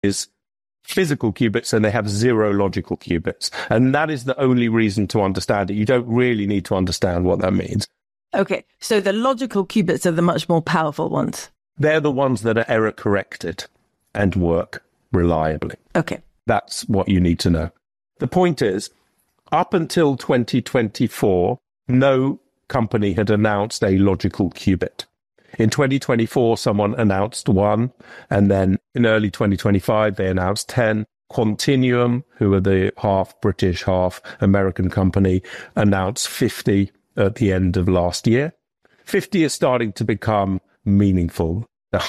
is physical qubits and they have 0 logical qubits. And that is the only reason to understand it. You don't really need to understand what that means. Okay, so the logical qubits are the much more powerful ones. They're the ones that are error corrected and work reliably. Okay. That's what you need to know. The point is, up until 2024, no company had announced a logical qubit. In 2024, someone announced one, and then in early 2025, they announced 10. Quantinuum, who are the half British, half American company, announced 50 at the end of last year. 50 is starting to become meaningful.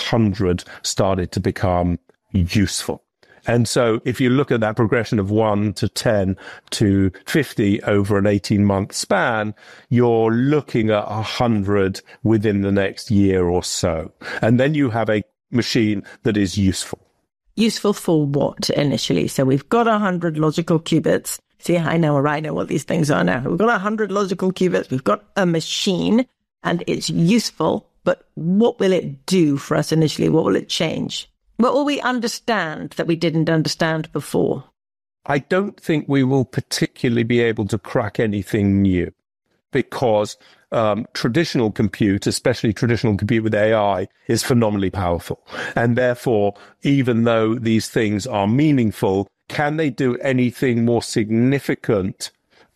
100 started to become useful. And so if you look at that progression of 1 to 10 to 50 over an 18-month span, you're looking at 100 within the next year or so. And then you have a machine that is useful. Useful for what initially? So we've got 100 logical qubits. See, I know what these things are now. We've got 100 logical qubits. We've got a machine and it's useful. But what will it do for us initially? What will it change? What will we understand that we didn't understand before? I don't think we will particularly be able to crack anything new because traditional compute, especially traditional compute with AI, is phenomenally powerful. And therefore, even though these things are meaningful, can they do anything more significant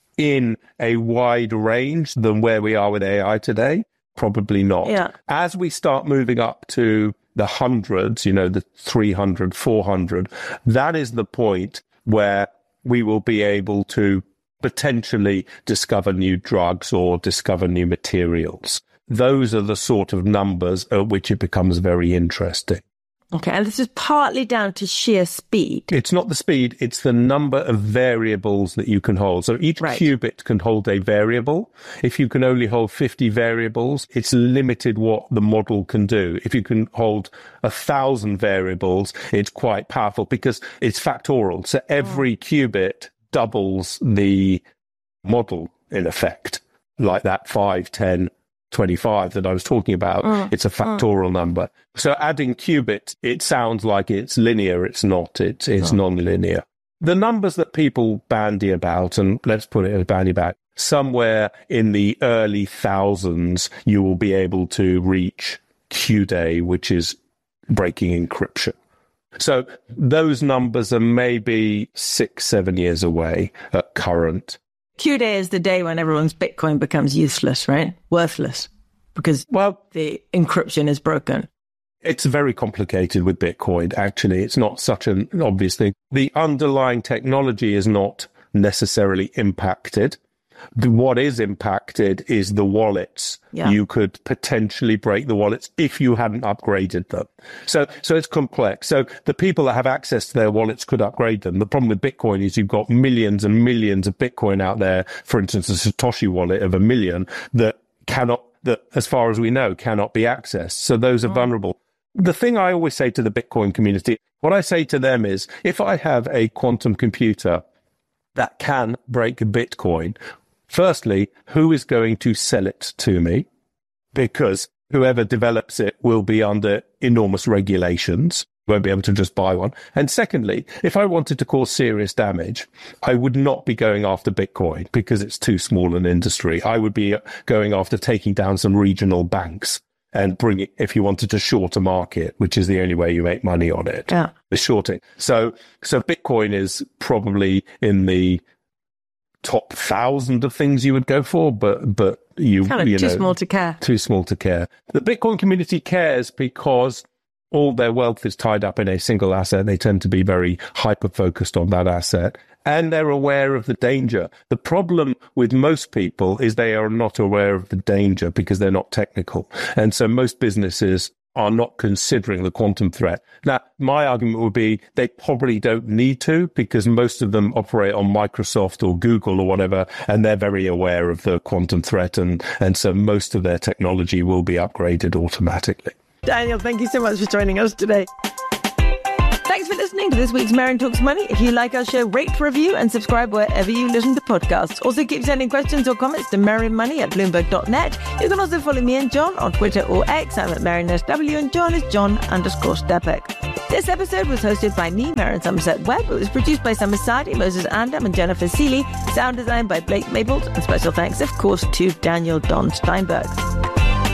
in a wide range than where we are with AI today? Probably not. Yeah. As we start moving up to the hundreds, the 300, 400, that is the point where we will be able to potentially discover new drugs or discover new materials. Those are the sort of numbers at which it becomes very interesting. Okay, and this is partly down to sheer speed. It's not the speed, it's the number of variables that you can hold. So each qubit can hold a variable. If you can only hold 50 variables, it's limited what the model can do. If you can hold 1,000 variables, it's quite powerful because it's factorial. So every qubit doubles the model in effect, like that 5, 10, 25 that I was talking about. It's a factorial number. So adding qubits, it sounds like it's linear. It's not. It's non-linear. The numbers that people bandy about, and let's put it as bandy about, somewhere in the early thousands, you will be able to reach Q-Day, which is breaking encryption. So those numbers are maybe 6-7 years away at current. Q-Day is the day when everyone's Bitcoin becomes useless, right? Worthless, because the encryption is broken. It's very complicated with Bitcoin, actually. It's not such an obvious thing. The underlying technology is not necessarily impacted. What is impacted is the wallets. Yeah. You could potentially break the wallets if you hadn't upgraded them. So it's complex. So the people that have access to their wallets could upgrade them. The problem with Bitcoin is you've got millions and millions of Bitcoin out there. For instance, a Satoshi wallet of 1 million that as far as we know, cannot be accessed. So those are vulnerable. The thing I always say to the Bitcoin community, what I say to them is, if I have a quantum computer that can break Bitcoin, firstly, who is going to sell it to me? Because whoever develops it will be under enormous regulations, won't be able to just buy one. And secondly, if I wanted to cause serious damage, I would not be going after Bitcoin because it's too small an industry. I would be going after taking down some regional banks and bring it, if you wanted to short a market, which is the only way you make money on it, the shorting. So Bitcoin is probably in the top 1,000 of things you would go for, but too small to care. Too small to care. The Bitcoin community cares because all their wealth is tied up in a single asset. They tend to be very hyper-focused on that asset, and they're aware of the danger. The problem with most people is they are not aware of the danger because they're not technical. And so most businesses are not considering the quantum threat. Now, my argument would be they probably don't need to because most of them operate on Microsoft or Google or whatever, and they're very aware of the quantum threat, and so most of their technology will be upgraded automatically. Daniel, thank you so much for joining us today. Thanks for listening to this week's Merryn Talks Money. If you like our show, rate, review and subscribe wherever you listen to podcasts. Also keep sending questions or comments to merrynmoney@bloomberg.net. You can also follow me and John on Twitter or X. I'm at MerrynSW and John is John_Stepek. This episode was hosted by me, Maren Somerset Webb. It was produced by Summer Sadi, Moses Andam, and Jennifer Seeley. Sound design by Blake Maples. And special thanks, of course, to Daniel Don Steinberg.